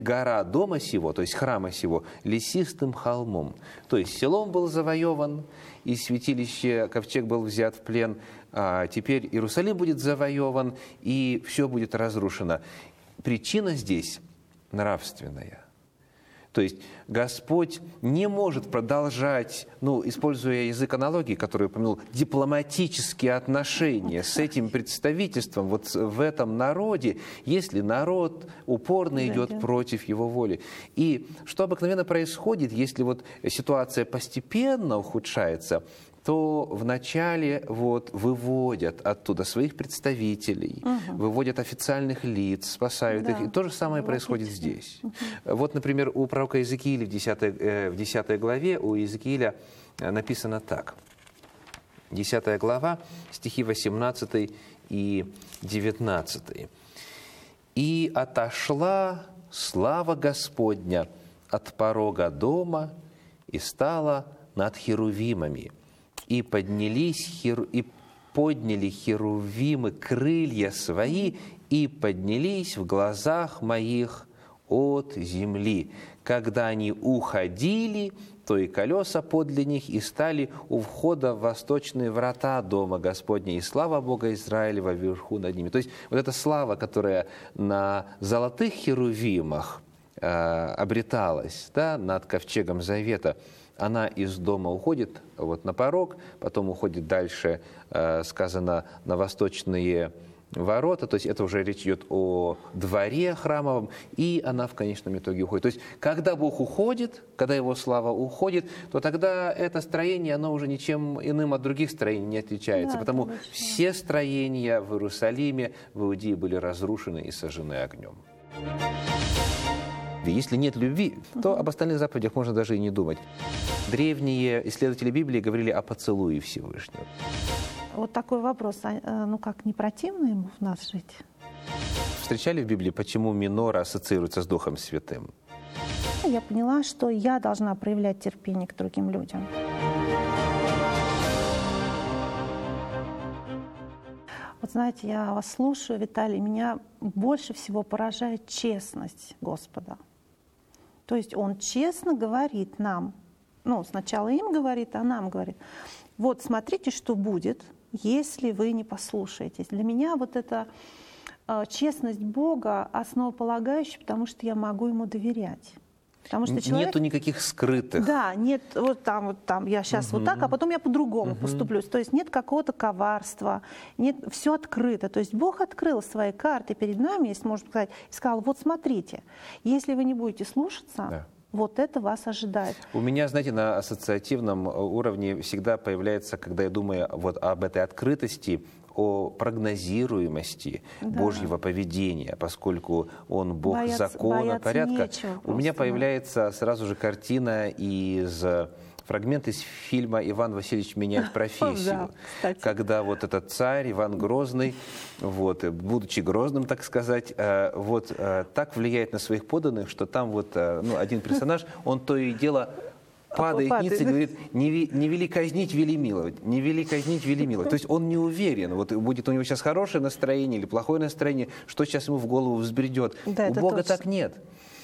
гора дома сего, то есть храма сего, лесистым холмом. То есть Силом был завоеван, и святилище, ковчег был взят в плен, а теперь Иерусалим будет завоеван, и все будет разрушено. Причина здесь нравственная. То есть Господь не может продолжать, используя язык аналогии, который я упомянул, дипломатические отношения с этим представительством вот в этом народе, если народ упорно идет против его воли. И что обыкновенно происходит, если вот ситуация постепенно ухудшается, то вначале выводят оттуда своих представителей, выводят официальных лиц, спасают их. И то же самое происходит здесь. Вот, например, у пророка Иезекииля в 10 главе, у Иезекииля написано так. 10 глава, стихи 18 и 19. «И отошла слава Господня от порога дома и стала над херувимами. И подняли херувимы крылья свои, и поднялись в глазах моих от земли. Когда они уходили, то и колеса подле них, и стали у входа в восточные врата дома Господня, и слава Бога Израилева вверху над ними». То есть вот эта слава, которая на золотых херувимах обреталась, над ковчегом Завета, она из дома уходит на порог, потом уходит дальше, сказано, на восточные ворота, то есть это уже речь идет о дворе храмовом, и она в конечном итоге уходит. То есть когда Бог уходит, когда Его слава уходит, то тогда это строение, оно уже ничем иным от других строений не отличается, потому все строения в Иерусалиме, в Иудее были разрушены и сожжены огнем. Если нет любви, то об остальных заповедях можно даже и не думать. Древние исследователи Библии говорили о поцелуе Всевышнего. Вот такой вопрос. Как не противно ему в нас жить? Встречали в Библии, почему минора ассоциируется с Духом Святым? Я поняла, что я должна проявлять терпение к другим людям. Вот знаете, я вас слушаю, Виталий, меня больше всего поражает честность Господа. То есть Он честно говорит нам, сначала им говорит, а нам говорит: вот смотрите, что будет, если вы не послушаетесь. Для меня вот эта честность Бога основополагающая, потому что я могу Ему доверять. Потому что человек... Нету никаких скрытых. Да, нет, вот там я сейчас вот так, а потом я по-другому поступлю. То есть нет какого-то коварства, нет, все открыто. То есть Бог открыл свои карты перед нами, если можно сказать, и сказал: вот смотрите, если вы не будете слушаться, вот это вас ожидает. У меня, знаете, на ассоциативном уровне всегда появляется, когда я думаю об этой открытости, о прогнозируемости Божьего поведения, поскольку Он Бог закона, порядка. У меня появляется сразу же картина фрагмент из фильма «Иван Васильевич меняет профессию», когда этот царь Иван Грозный, будучи грозным, так сказать, так влияет на своих подданных, что там один персонаж, он то и дело падает ниц и говорит: не вели казнить, вели миловать, не вели казнить, вели миловать. То есть он не уверен, будет у него сейчас хорошее настроение или плохое настроение, что сейчас ему в голову взбредет. У Бога так нет.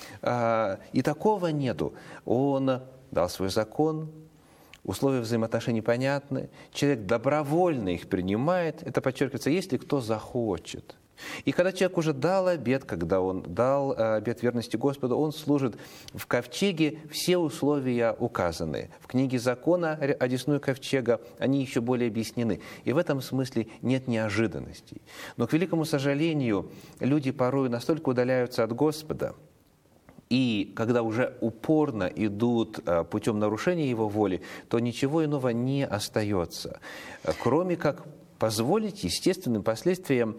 И такого нету. Он дал свой закон, условия взаимоотношений понятны, человек добровольно их принимает, это подчеркивается, если кто захочет. И когда человек уже дал обет, когда он дал обет верности Господу, он служит в ковчеге, все условия указаны. В книге закона одесную ковчега они еще более объяснены. И в этом смысле нет неожиданностей. Но, к великому сожалению, люди порой настолько удаляются от Господа, и когда уже упорно идут путем нарушения Его воли, то ничего иного не остается, кроме как позволить естественным последствиям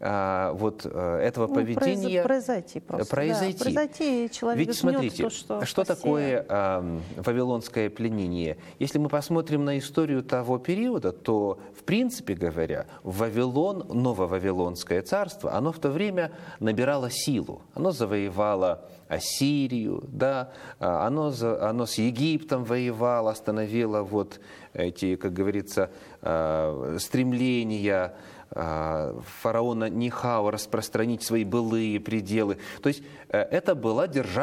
этого поведения произойти. Произойти, человек. Ведь смотрите, что такое вавилонское пленение? Если мы посмотрим на историю того периода, то, в принципе говоря, нововавилонское царство, оно в то время набирало силу. Оно завоевало Ассирию, оно с Египтом воевало, остановило эти, как говорится, стремления фараона Нихао распространить свои былые пределы. То есть это была держава